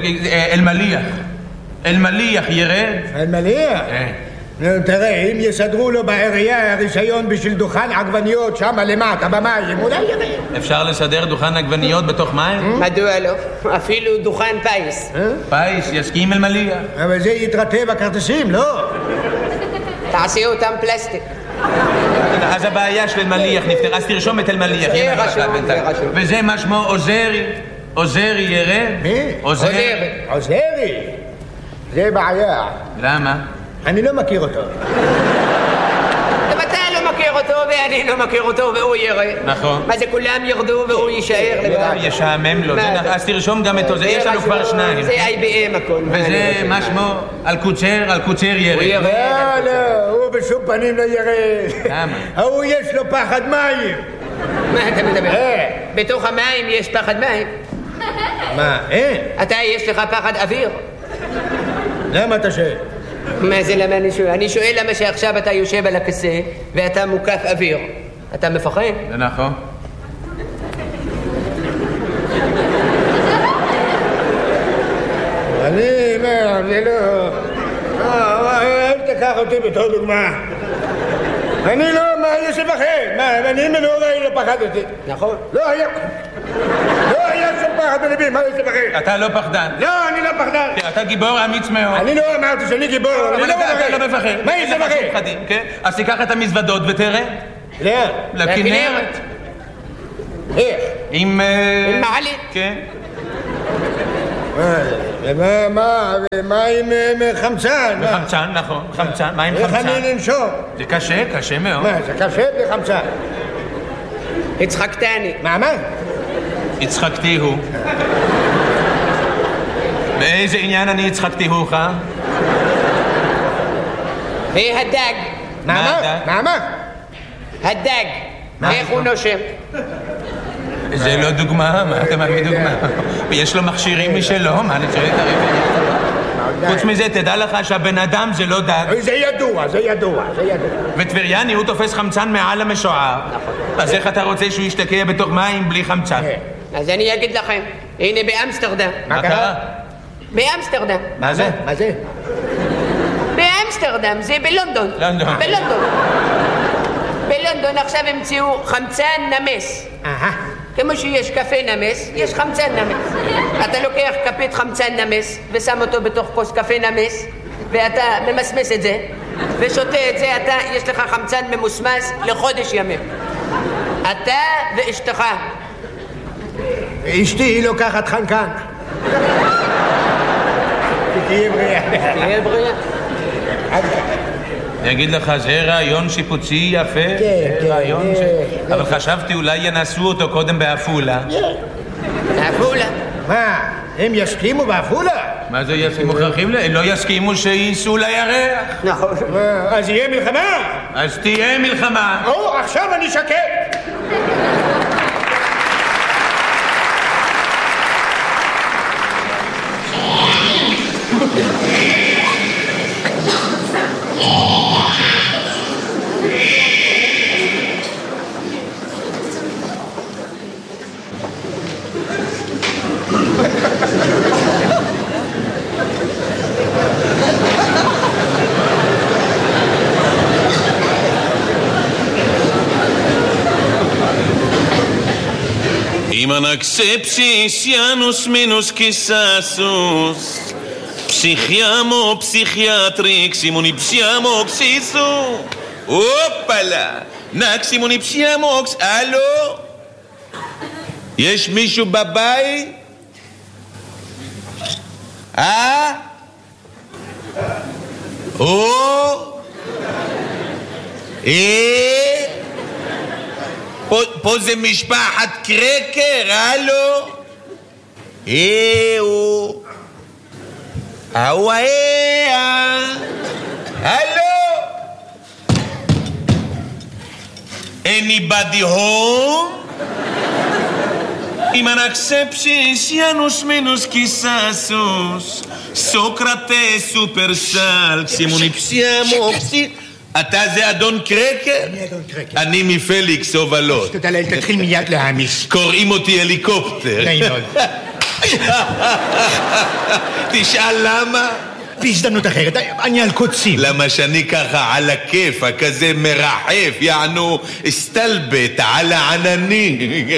אלמליח ירד. אלמליח? תראה, אם יסדרו לו בעירייה הרישיון בשביל דוכן עגבניות שם למטה במים, אולי ירד. אפשר לסדר דוכן עגבניות בתוך מים? מדוע לא? אפילו דוכן פייס. פייס, יסכים אלמליח. אבל זה יתרטה בכרטיסים, לא? תעשי אותם פלסטיק. אז הבעיה של אלמליח נפתר, אז תרשום את אלמליח. זה רשום. וזה מה שמו עוזרי. עוזרי ירד? מי? עוזרי? זה בעיה. למה? אני לא מכיר אותו. גם אתה לא מכיר אותו ואני לא מכיר אותו והוא ירד. נכון. מה זה כולם ירדו והוא יישאר לבד? ישעמם לו. אז תרשום גם את זה, יש לנו כבר 2. זה IBM הכל. וזה מה שמו? אלקוצר ירד. לא, הוא בשום פנים לא ירד. למה? הוא יש לו פחד מים. מה אתה מדבר? בתוך המים יש פחד מים. מה, אין? אתה יש לך פחד אוויר? למה אתה שואל? מה זה למה אני שואל? אני שואל למה שעכשיו אתה יושב על הכיסא ואתה מוקף אוויר. אתה מפחד? זה נכון. אני לא, זה לא... אל תקח אותי בתור דוגמה. אני לא, מה יש לפחד? מה, אני מנורי לא פחדתי. נכון. לא היה שום פחד בלבי, מה יש לפחד? אתה לא פחדן. לא, אני לא פחדן. אתה גיבור אמיץ מאוד. אני לא אמרתי שאני גיבור, אני לא מפחד. אתה לא מפחד. מה יש לפחד? כן? אז תיקח את המזוודות ותראה. לאן? לכנרת. איך? עם מעלית. כן. מה עם חמצן? חמצן, נכון. חמצן. מה עם איך חמצן? אני לנשום? זה קשה, קשה מאוד. מה, זה קשה בלי חמצן? הצחקתני. מה? הצחקתי הוא. באיזה עניין אני הצחקתי הוך? הדג. מה? הדג. איך הוא נושם? זה לא דוגמה, מה אתה מביא דוגמה? יש לו מכשירים משלו, מה אני שואל את הרב? חוץ מזה, תדע לך שהבן אדם זה לא דג. זה ידוע. וטבריאני הוא תופס חמצן מעל המשוער. אז איך אתה רוצה שהוא ישתקע בתוך מים בלי חמצן? אז אני אגיד לכם, הנה באמסטרדם. מה קרה? באמסטרדם. מה זה? באמסטרדם, זה בלונדון. בלונדון עכשיו המציאו חמצן נמס. כמו שיש קפה נמס, יש חמצן נמס. אתה לוקח כפית חמצן נמס ושם אותו בתוך כוס קפה נמס ואתה ממסמס את זה ושותה את זה, יש לך חמצן ממוסמס לחודש ימים. אתה ואשתך. אשתי היא לוקחת חנקן. תהיה בריאה. אני אגיד לך, זה רעיון שיפוצי יפה. כן. אבל חשבתי אולי ינסו אותו קודם בעפולה. בעפולה? מה, הם יסכימו בעפולה? מה זה יסכימו? הם לא יסכימו שייסעו לירח. נכון. אז יהיה מלחמה? אז תהיה מלחמה. עכשיו אני שקט. Imanakcepsisianus minus kisasus Psichiamo psichiatrix Simonipsiamoxisu Opala Naximonipsiamox Allo יש מישהו בבית? פה זה משפחת קרקר, הלו? הלו? Anybody home? Imanakcepsisianus minus kisasus Socrates supersal Ximonipsiamoxi אתה זה אדון קרקר? אני אדון קרקר. אני מפליקס הובלות. תתחיל מיד להעמיס. קוראים אותי הליקופטר. תשאל למה? בהזדמנות אחרת, אני על קוצים. למה שאני ככה על הכיף, כזה מרחף, יענו סטלבט על העננים.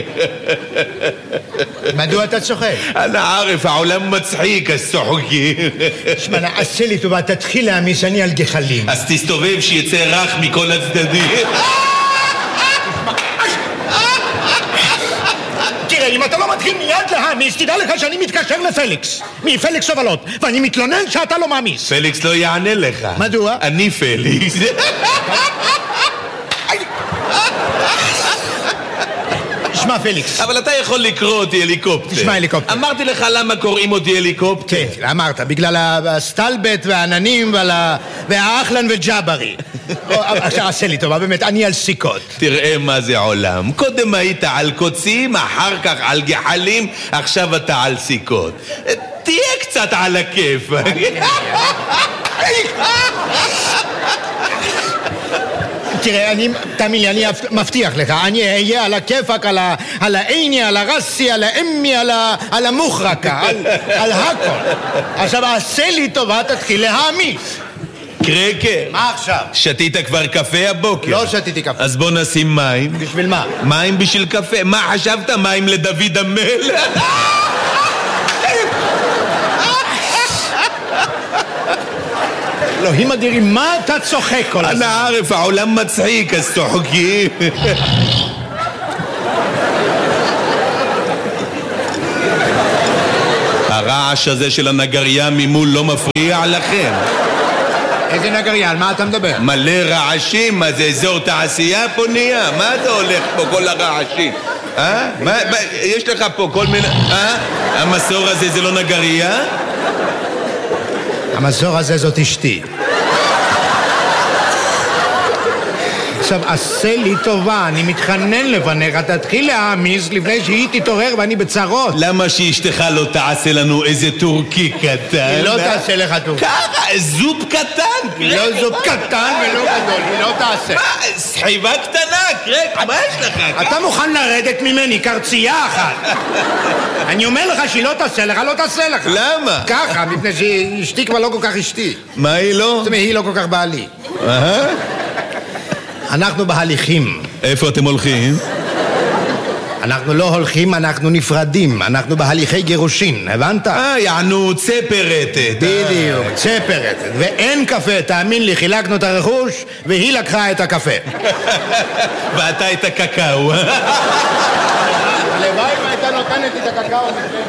מדוע אתה צוחק? אנא ערף, העולם מצחיק, אז צוחקים. שמע, עשה לי טובה, תתחיל להעמיס, אני על גחלים. אז תסתובב שיצא רך מכל הצדדים. תראה, אם אתה לא מתחיל מיד להעמיס, תדע לך שאני מתקשר לפליקס, מפליקס הובלות, ואני מתלונן שאתה לא מעמיס. פליקס לא יענה לך. מדוע? אני פליקס. תשמע פליקס. אבל אתה יכול לקרוא אותי הליקופטר. תשמע הליקופטר. אמרתי לך למה קוראים אותי הליקופטר. כן, אמרת, בגלל הסטלבט והעננים והאחלן וג'אברי. עכשיו עשה לי טובה, באמת, אני על סיכות. תראה מה זה עולם. קודם היית על קוצים, אחר כך על גחלים, עכשיו אתה על סיכות. תהיה קצת על הכיף. תראה, תאמין לי, אני מבטיח לך, אני אהיה על הכיפק, על העיני, על הרסי, על האמי, על המוחרקה, על הכל. עכשיו, עשה לי טובה, תתחיל להעמיס. קרקר. מה עכשיו? שתית כבר קפה הבוקר? לא שתיתי קפה. אז בוא נשים מים. בשביל מה? מים בשביל קפה. מה חשבת? מים לדוד המלך? אלוהים אדירים, מה אתה צוחק כל הזמן? אנא ערף, העולם מצחיק, אז צוחקים. הרעש הזה של הנגריה ממול לא מפריע לכם? איזה נגריה? על מה אתה מדבר? מלא רעשים, מה זה אזור תעשייה פה נהיה? מה אתה הולך פה כל הרעשים? יש לך פה כל מיני... המסור הזה זה לא נגריה? המסור הזה זאת אשתי. עכשיו, עשה לי טובה, אני מתחנן לפניך, תתחיל להעמיס לפני שהיא תתעורר ואני בצרות. למה שאשתך לא תעשה לנו איזה טורקי קטן? היא לא תעשה לך טורקי. ככה, זופ קטן. לא זופ קטן ולא גדול, היא לא תעשה. מה, סחיבה קטנה, קרק, מה יש לך? אתה מוכן לרדת ממני, קרצייה אחת. אני אומר לך שהיא לא תעשה לך, לא תעשה לך. למה? ככה, מפני שאשתי כבר לא כל כך אשתי. מה היא לא? זאת אומרת, היא לא כל כך בעלי. אנחנו בהליכים. איפה אתם הולכים? אנחנו לא הולכים, אנחנו נפרדים. אנחנו בהליכי גירושין, הבנת? יענו צפרתת. בדיוק, צפרתת. ואין קפה, תאמין לי, חילקנו את הרכוש והיא לקחה את הקפה. ואתה את הקקאו. הלוואי והייתה נותנת את הקקאו.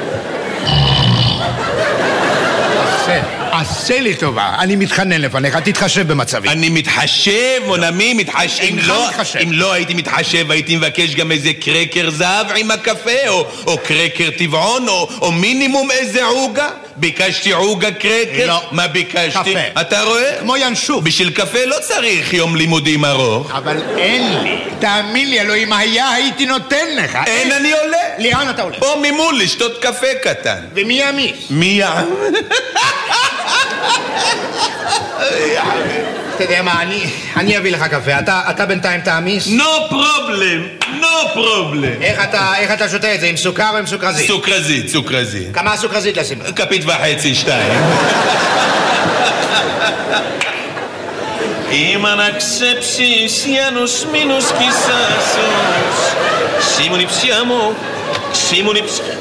עשה לי טובה, אני מתחנן לפניך, תתחשב במצבי. אני מתחשב, מונמי, מתחשב. אם לא הייתי מתחשב, הייתי מבקש גם איזה קרקר זהב עם הקפה, או קרקר טבעון, או מינימום איזה עוגה. ביקשתי עוגה קרקר? לא. מה ביקשתי? קפה. אתה רואה? כמו ינשוף. בשביל קפה לא צריך יום לימודים ארוך. אבל אין לי. תאמין לי, אלוהים, הייתי נותן לך. אין, אני עולה. לאן אתה עולה? פה ממול לשתות קפה קטן. ומי יעמיס? מי יעמיס? אתה יודע מה, אני אביא לך קפה. אתה בינתיים תעמיס? No problem, no problem. איך אתה שותה את זה? עם סוכר או עם סוכרזית? סוכרזית, סוכרזית. כמה סוכרזית לשים? כפית וחצי, 2. אם אנקספסיס ינוס מינוס קיססוס שימוני פסיאמו שימוני פסיאמו.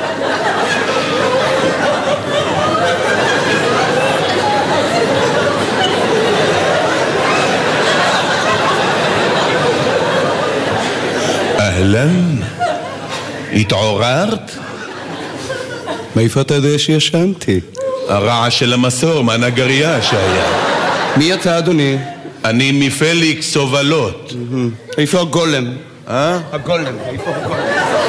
אהלן, התעוררת? מאיפה אתה יודע שישנתי? הרעש של המסור, מהנגריה שהיה. מי אתה, אדוני? אני מפליקס סובלות. איפה הגולם? הגולם, איפה הגולם?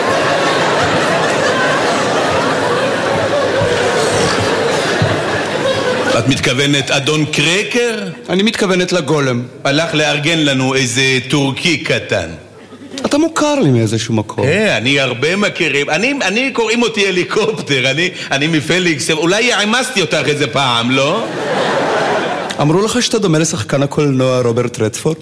את מתכוונת אדון קרקר? אני מתכוונת לגולם. הלך לארגן לנו איזה טורקי קטן. אתה מוכר לי מאיזשהו מקום. אני הרבה מכירים. אני קוראים אותי הליקופטר. אני מפליקס. אולי יעמסתי אותך איזה פעם, לא? אמרו לך שאתה דומה לשחקן הקולנוע רוברט רדפורד?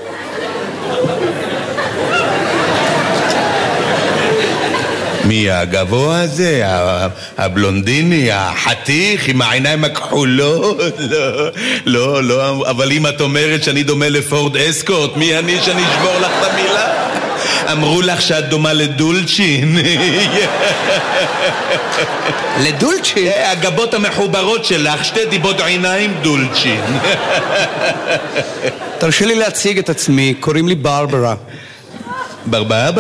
מי הגבוה הזה? הבלונדיני, החתיך עם העיניים הכחולות? לא, אבל אם את אומרת שאני דומה לפורד אסקוט, מי אני שאני אשבור לך את המילה? אמרו לך שאת דומה לדולצ'ין. לדולצ'ין? הגבות המחוברות שלך, 2 דיבות עיניים דולצ'ין. תרשה לי להציג את עצמי, קוראים לי ברברה. ברברה?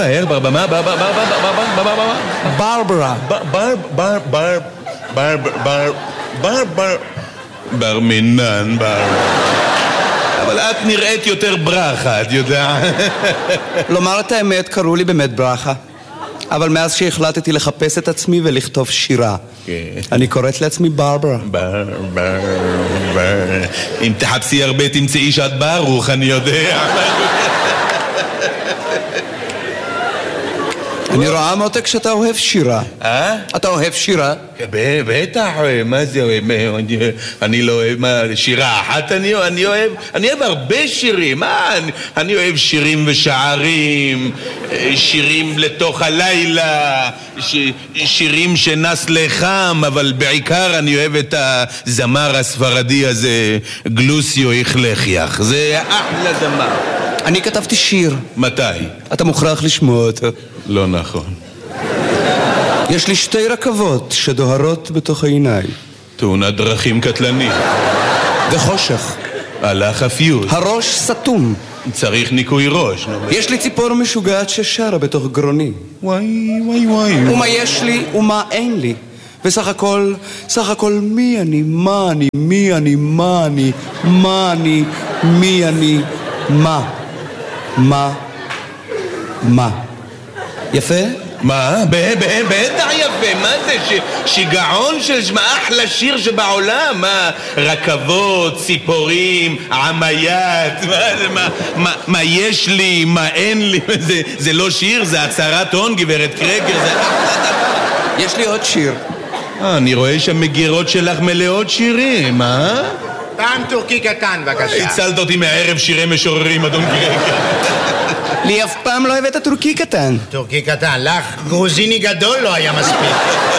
בר מינן, אבל את נראית יותר ברכה, את יודעת? לומר את האמת, קראו לי באמת ברכה. אבל מאז שהחלטתי לחפש את עצמי ולכתוב שירה. אני קוראת לעצמי ברברה. אם תחפשי הרבה תמצאי שאת ברוך, אני יודע. אני רואה מותק שאתה אוהב שירה. אתה אוהב שירה? בטח, מה זה אוהב? אני לא אוהב שירה אחת, אני אוהב הרבה שירים. אני אוהב שירים ושערים, שירים לתוך הלילה, שירים שנס לחם, אבל בעיקר אני אוהב את הזמר הספרדי הזה, גלוסיו יחלחיח. זה אחלה זמר. אני כתבתי שיר. מתי? אתה מוכרח לשמוע אותו. לא נכון. יש לי 2 רכבות שדוהרות בתוך העיניים. תאונת דרכים קטלנית. וחושך. הלך הפיוס. הראש סתום. צריך ניקוי ראש. יש לי ציפור משוגעת ששרה בתוך גרוני. וואי וואי וואי. ומה יש לי ומה אין לי. וסך הכל מי אני, מה אני, מי אני, מה אני, מה אני, מי אני, מה. יפה? מה? בטח יפה. מה זה? שיגעון של אחלה שיר שבעולם. מה? רכבות, ציפורים, עמיית. מה יש לי, מה אין לי. זה לא שיר, זה הצהרת הון, גברת קרקר. זה אחלה דבר. יש לי עוד שיר. אני רואה שהמגירות שלך מלאות שירים, אה? טעם טורקי קטן, בבקשה. הצלת אותי מהערב שירי משוררים, אדון קרקר. לי אף פעם לא הבאת טורקי קטן. טורקי קטן, לך גרוזיני גדול לא היה מספיק.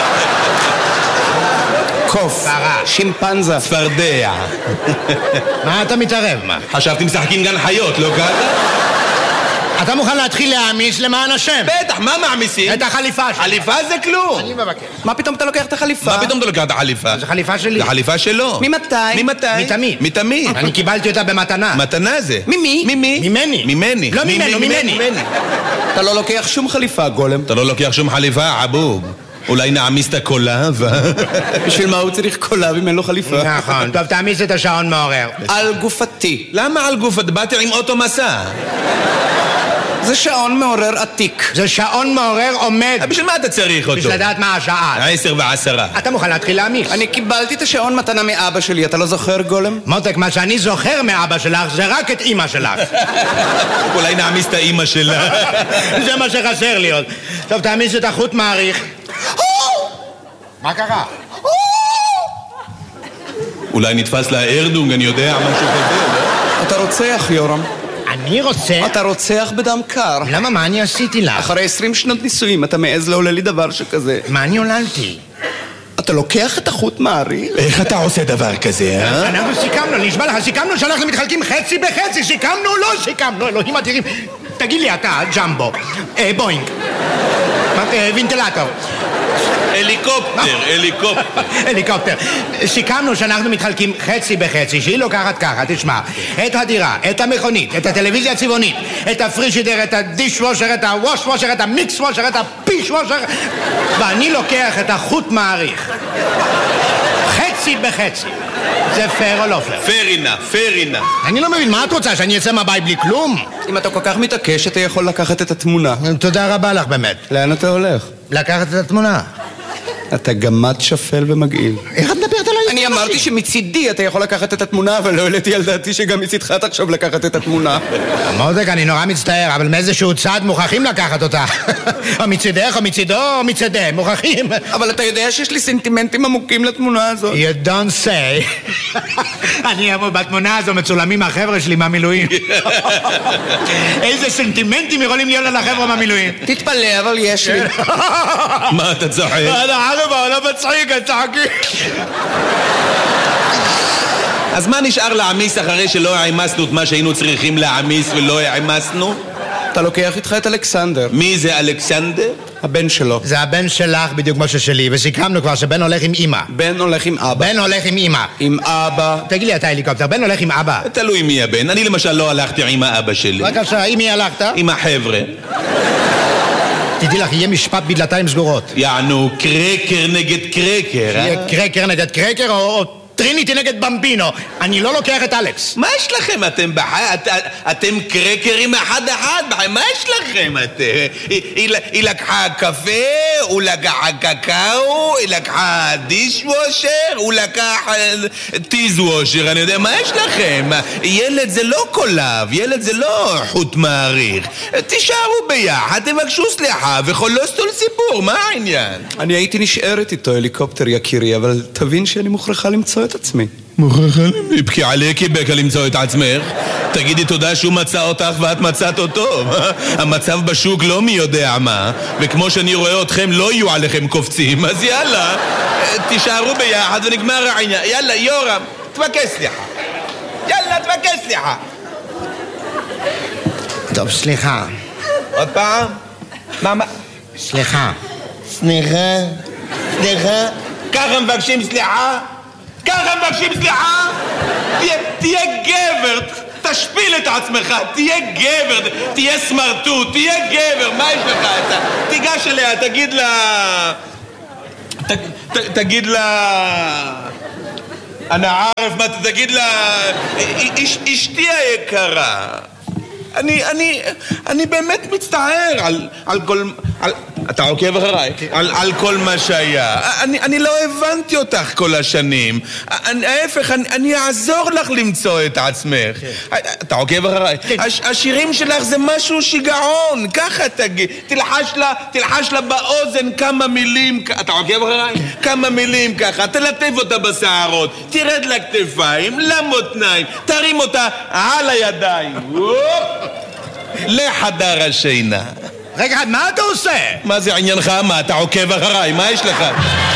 קוף, שימפנזה, צפרדע. מה אתה מתערב, מה? חשבתי משחקים גן חיות, לא ככה? אתה מוכן להתחיל להעמיס למען השם? בטח, מה מעמיסים? את החליפה שלי. חליפה זה כלום. אני מבקש. מה פתאום אתה לוקח את החליפה? מה פתאום אתה לוקח את החליפה? זו חליפה שלי. זה חליפה שלו. ממתי? מתמיד. מתמיד. אני קיבלתי אותה במתנה. מתנה זה. ממי? ממני. לא ממני. אתה לא לוקח שום חליפה, גולם. אתה לא לוקח שום חליפה, עבוב. אולי נעמיס את הקולב? בשביל מה הוא צריך קולב אם אין לו חליפה? נכון. טוב, תעמיס את השעון מעורר. על גופתי. למה על גופת? באתי עם אוטו מסע. זה שעון מעורר עתיק. זה שעון מעורר עומד. בשביל מה אתה צריך אותו? בשביל לדעת מה השעה. 10:10. אתה מוכן להתחיל להעמיס? אני קיבלתי את השעון מתנה מאבא שלי, אתה לא זוכר, גולם? מותק, מה שאני זוכר מאבא שלך זה רק את אמא שלך. אולי נעמיס את האמא שלה. זה מה שחסר לי עוד. טוב, תעמיס את החוט מעריך. מה קרה? אולי נתפס לה ארדונג, אני יודע, משהו כזה. אתה רוצח, יורם. אני רוצה... אתה רוצח בדם קר. למה? מה אני עשיתי לך? אחרי 20 שנות נישואים אתה מעז לעולה לי דבר שכזה. מה אני עוללתי? אתה לוקח את החוט מעריך? איך אתה עושה דבר כזה, אה? אנחנו סיכמנו, נשבע לך, סיכמנו שאנחנו מתחלקים חצי בחצי, סיכמנו, לא סיכמנו, אלוהים אדירים. תגיד לי אתה, ג'מבו, בוינג, וינטלטור. הליקופטר. סיכמנו שאנחנו מתחלקים חצי בחצי, שהיא לוקחת ככה, תשמע, את הדירה, את המכונית, את הטלוויזיה הצבעונית, את הפרישידר, את הדיש וושר, את הווש וושר, את המיקס וושר, את הפיש וושר, ואני לוקח את החוט מעריך. חצי בחצי. זה פייר או לא פייר? פייר אינה. אני לא מבין, מה את רוצה, שאני אצא מהבית בלי כלום? אם אתה כל כך מתעקש, אתה יכול לקחת את התמונה. תודה רבה לך באמת. לאן אתה הולך? לקחת את התמונה. אתה גמד שפל ומגעיל. איך את מדברת עליי? אני אמרתי שמצידי אתה יכול לקחת את התמונה, אבל לא העליתי על דעתי שגם מצידך תחשוב לקחת את התמונה. מותק, אני נורא מצטער, אבל מאיזשהו צד מוכרחים לקחת אותה. או מצידך, או מצידו, או מצידי, מוכרחים. אבל אתה יודע שיש לי סנטימנטים עמוקים לתמונה הזאת. You don't say. אני בתמונה הזו מצולמים מהחבר'ה שלי מהמילואים. איזה סנטימנטים יכולים להיות על החבר'ה מהמילואים? תתפלא, אבל יש לי. מה אתה צוחק? לא מצחיק, צחקי. אז מה נשאר להעמיס אחרי שלא העמסנו את מה שהיינו צריכים להעמיס ולא העמסנו? אתה לוקח איתך את אלכסנדר. מי זה אלכסנדר? הבן שלו. זה הבן שלך בדיוק כמו ששלי, וסיכמנו כבר שבן הולך עם אמא. בן הולך עם אבא. בן הולך עם אמא. עם אבא. תגיד לי אתה הליקופטר, בן הולך עם אבא. תלוי מי הבן. אני למשל לא הלכתי עם האבא שלי. בבקשה, עם מי הלכת? עם החבר'ה. תדעי לך, יהיה משפט בדלתיים סגורות. יענו, קרקר נגד קרקר, יהיה קרקר נגד קרקר או טריניטי נגד במבינו. אני לא לוקח את אלכס. מה יש לכם? אתם אתם קרקרים אחד, מה יש לכם? היא לקחה קפה, הוא לקח קקאו, היא לקחה דישוושר, הוא לקח טיזוושר, אני יודע, מה יש לכם? ילד זה לא קולב, ילד זה לא חוט מעריך. תישארו ביחד, תבקשו סליחה ולא סתול סיפור, מה העניין? אני הייתי נשארת איתו הליקופטר יקירי, אבל תבין שאני מוכרחה למצוא את עצמי. מוכרחה לבכי עליקי בקה למצוא את עצמך. תגידי תודה שהוא מצא אותך ואת מצאת אותו. המצב בשוק לא מי יודע מה, וכמו שאני רואה אתכם לא יהיו עליכם קופצים, אז יאללה, תישארו ביחד ונגמר העניין. יאללה, יורם, תבקש סליחה. יאללה, תבקש סליחה. טוב, סליחה. עוד פעם? מה? סליחה. סליחה? ככה מבקשים סליחה? ככה מבקשים סליחה? תהיה גבר, תשפיל את עצמך, תהיה גבר, תהיה סמרטוט, תהיה גבר, מה יש לך? תיגש אליה, תגיד לה... אני ערף, מה תגיד לה... אשתי היקרה, אני באמת מצטער על כל... אתה עוקב אחריי? על כל מה שהיה. אני לא הבנתי אותך כל השנים. ההפך, אני אעזור לך למצוא את עצמך. אתה עוקב אחריי? השירים שלך זה משהו שיגעון. ככה תגיד. תלחש לה באוזן כמה מילים. אתה עוקב אחריי? כמה מילים ככה. תלטף אותה בשערות. תרד לכתפיים, למותניים. תרים אותה על הידיים. לחדר השינה. רגע, מה אתה עושה? מה זה עניינך? מה, אתה עוקב אחריי? מה יש לך?